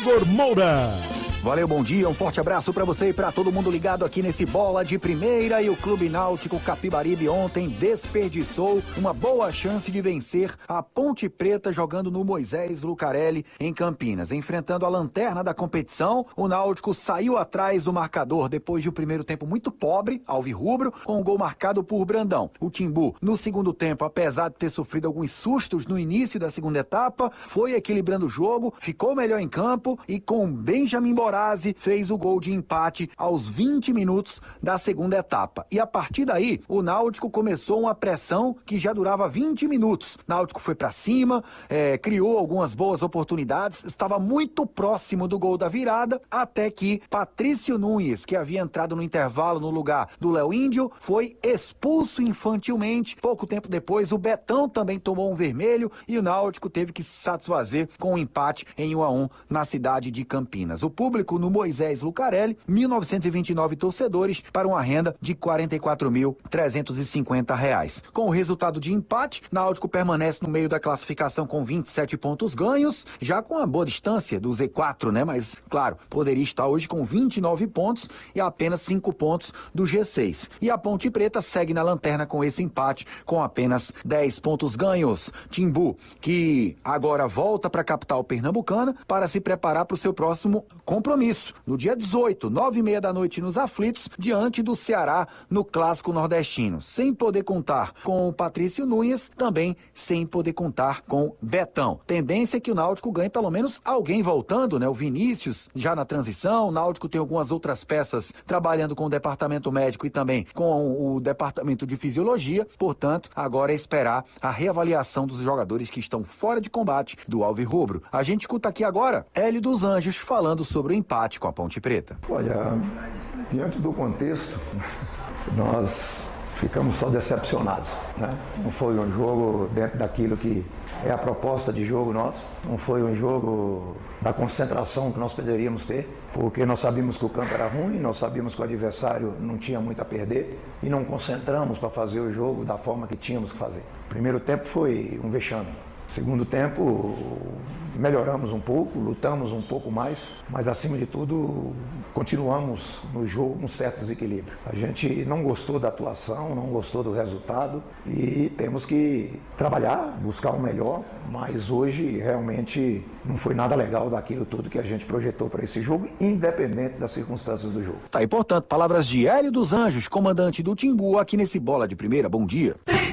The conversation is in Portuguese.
Igor Moura. Valeu, bom dia, um forte abraço pra você e pra todo mundo ligado aqui nesse Bola de Primeira. E o Clube Náutico Capibaribe ontem desperdiçou uma boa chance de vencer a Ponte Preta jogando no Moisés Lucarelli em Campinas. Enfrentando a lanterna da competição, o Náutico saiu atrás do marcador depois de um primeiro tempo muito pobre, alvirrubro, com um gol marcado por Brandão. O Timbu, no segundo tempo, apesar de ter sofrido alguns sustos no início da segunda etapa, foi equilibrando o jogo, ficou melhor em campo e com Benjamin Borasi fez o gol de empate aos 20 minutos da segunda etapa. E a partir daí, o Náutico começou uma pressão que já durava 20 minutos. O Náutico foi pra cima, criou algumas boas oportunidades, estava muito próximo do gol da virada, até que Patrício Nunes, que havia entrado no intervalo no lugar do Léo Índio, foi expulso infantilmente. Pouco tempo depois, o Betão também tomou um vermelho e o Náutico teve que se satisfazer com um empate em 1-1 na cidade de Campinas. O público no Moisés Lucarelli, 1.929 torcedores para uma renda de R$ 44.350. Com o resultado de empate, Náutico permanece no meio da classificação com 27 pontos ganhos, já com uma boa distância do Z4, né? Mas, claro, poderia estar hoje com 29 pontos e apenas 5 pontos do G6. E a Ponte Preta segue na lanterna com esse empate, com apenas 10 pontos ganhos. Timbu, que agora volta para a capital pernambucana para se preparar para o seu próximo compromisso, no dia 18, 9h30 da noite nos Aflitos, diante do Ceará no Clássico Nordestino. Sem poder contar com o Patrício Nunes, também sem poder contar com Betão. Tendência é que o Náutico ganhe pelo menos alguém voltando, né? O Vinícius já na transição, o Náutico tem algumas outras peças trabalhando com o departamento médico e também com o departamento de fisiologia, portanto, agora é esperar a reavaliação dos jogadores que estão fora de combate do alvirrubro. A gente escuta aqui agora Hélio dos Anjos falando sobre o empate com a Ponte Preta. Olha, diante do contexto, nós ficamos só decepcionados, né? Não foi um jogo dentro daquilo que é a proposta de jogo nosso, não foi um jogo da concentração que nós poderíamos ter, porque nós sabíamos que o campo era ruim, nós sabíamos que o adversário não tinha muito a perder e não concentramos para fazer o jogo da forma que tínhamos que fazer. O primeiro tempo foi um vexame. Segundo tempo, melhoramos um pouco, lutamos um pouco mais, mas acima de tudo, continuamos no jogo com certo desequilíbrio. A gente não gostou da atuação, não gostou do resultado e temos que trabalhar, buscar o melhor, mas hoje realmente não foi nada legal daquilo tudo que a gente projetou para esse jogo, independente das circunstâncias do jogo. Tá aí, portanto, palavras de Hélio dos Anjos, comandante do Timbu, aqui nesse Bola de Primeira. Bom dia.